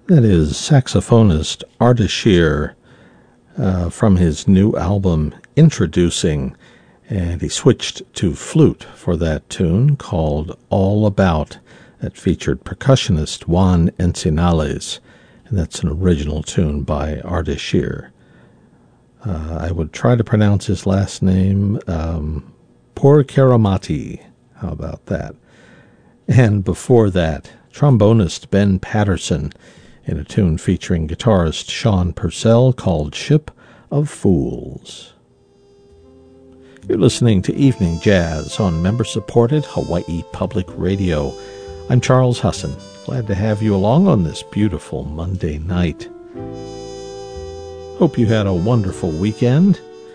That is saxophonist Ardashir from his new album Introducing, and he switched to flute for that tune called All About that featured percussionist Juan Encinales, and that's an original tune by Ardashir. I would try to pronounce his last name, Porcaramati. How about that? And before that, trombonist Ben Patterson in a tune featuring guitarist Sean Purcell called Ship of Fools. You're listening to Evening Jazz on member-supported Hawaii Public Radio. I'm Charles Husson. Glad to have you along on this beautiful Monday night. Hope you had a wonderful weekend.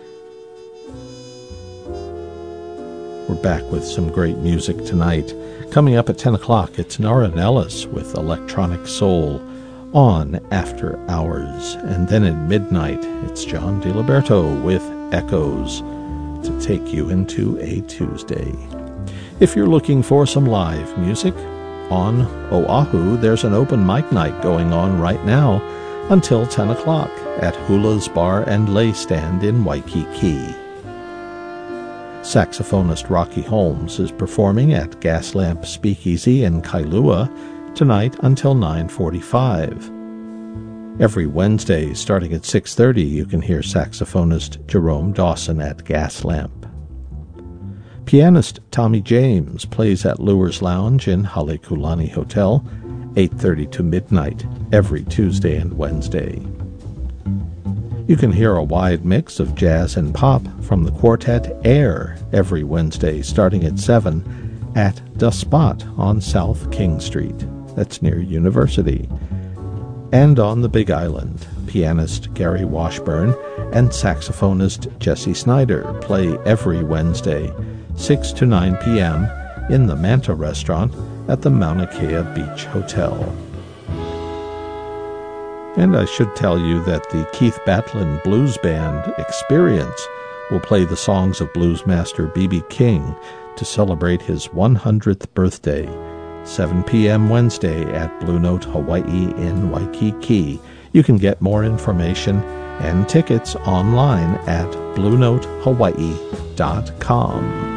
We're back with some great music tonight. Coming up at 10 o'clock, it's Nara Nellis with Electronic Soul on After Hours. And then at midnight, it's John DiLiberto with Echoes to take you into a Tuesday. If you're looking for some live music, on Oahu, there's an open mic night going on right now until 10 o'clock at Hula's Bar and Lay Stand in Waikiki. Saxophonist Rocky Holmes is performing at Gaslamp Speakeasy in Kailua tonight until 9:45. Every Wednesday, starting at 6:30, you can hear saxophonist Jerome Dawson at Gaslamp. Pianist Tommy James plays at Lure's Lounge in Halekulani Hotel, 8:30 to midnight, every Tuesday and Wednesday. You can hear a wide mix of jazz and pop from the quartet Air every Wednesday, starting at 7 at The Spot on South King Street. That's near University. And on the Big Island, pianist Gary Washburn and saxophonist Jesse Snyder play every Wednesday, 6 to 9 p.m. in the Manta Restaurant at the Mauna Kea Beach Hotel. And I should tell you that the Keith Batlin Blues Band Experience will play the songs of bluesmaster B.B. King to celebrate his 100th birthday, 7 p.m. Wednesday at Blue Note Hawaii in Waikiki. You can get more information and tickets online at BlueNoteHawaii.com.